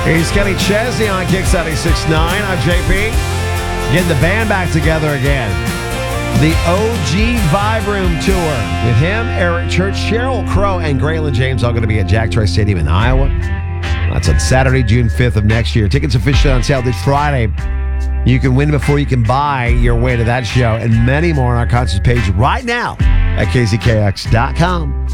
He's Kenny Chesney on Kix 96.9. I'm JP. Getting the band back together again. The OG Vibe Room Tour with him, Eric Church, Sheryl Crow, and Graylin James all going to be at Jack Trice Stadium in Iowa. That's on Saturday, June 5th of next year. Tickets officially on sale this Friday. You can win before you can buy your way to that show and many more on our concert page right now at kzkx.com.